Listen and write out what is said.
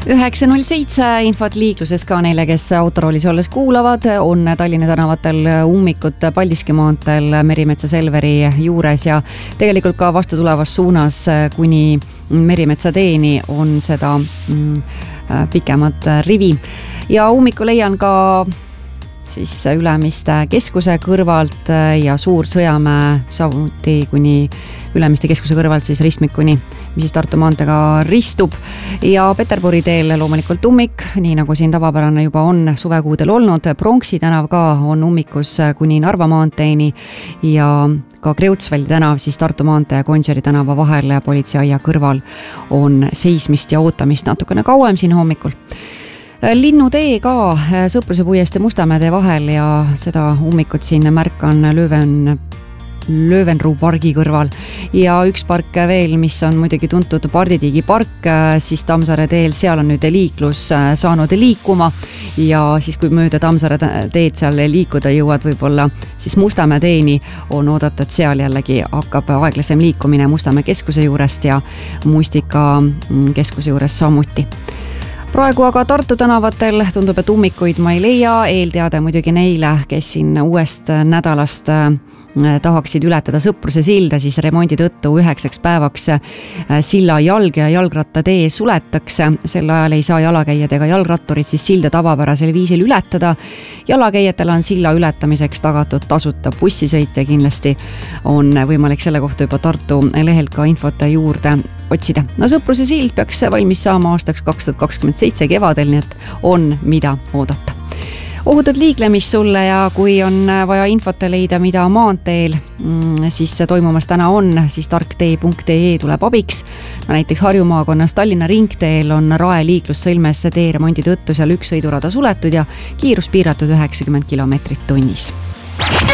9.07 infot liikluses ka neile, kes autoroolis olles kuulavad, on Tallinna tänavatel ummikud Paldiski maanteel Merimetsa Selveri juures ja tegelikult ka vastu tulevas suunas kuni Merimetsa teeni on seda pikemat rivi. Ja ummiku leian ka siis Ülemiste keskuse kõrvalt ja Suur-Sõjamäe samuti kuni Ülemiste keskuse kõrvalt siis ristmikuni, mis siis Tartu maanteega ristub. Ja Peterburi teel loomulikult ummik, nii nagu siin tavapärane juba on suvekuudel olnud. Pronksi tänav ka on ummikus kuni Narva maanteeni ja ka Kreutzwaldi tänav siis Tartu maantee ja Gonsiori tänava vahel ja politseiaia kõrval on seismist ja ootamist natukene kauem siin hommikul. Linnutee ka Sõpruse puiestee Mustamäe tee vahel ja seda ummikut siin märkan Löövenruu pargi kõrval ja üks park veel, mis on muidugi tuntud Parditiigi park, siis Tammsaare teel, seal on nüüd liiklus saanud liikuma ja siis kui mööda Tammsaare teed seal liikuda jõuad võib-olla siis Mustamäe teeni on oodata, et seal jällegi hakkab aeglasem liikumine Mustamäe keskuse juurest ja Mustika keskuse juures samuti. Praegu aga Tartu tänavatel tundub, et ummikuid ma ei leia, eelteade muidugi neile, kes siin uuest nädalast tahaksid ületada Sõpruse silda, siis remondi tõttu 9 päevaks silla jalg- ja jalgrattatee suletakse. Sel ajal ei saa jalakäijad ega jalgratturid siis silda tavapärasel viisil ületada. Jalakäijatele on silla ületamiseks tagatud tasuta bussisõit ja kindlasti on võimalik selle kohta juba Tartu lehelt ka infot juurde otsida. No Sõpruse sild peaks valmis saama aastaks 2027 kevadel, nii et on mida oodata. Ohutut liiklemist sulle ja kui on vaja infot leida, mida maanteel siis toimumas täna on, siis tarktee.ee tuleb abiks. Näiteks Harju maakonnas Tallinna ringteel on Rae liiklussõlmes tee remondi tõttu seal üks sõidurada suletud ja kiirus piiratud 90 km/h.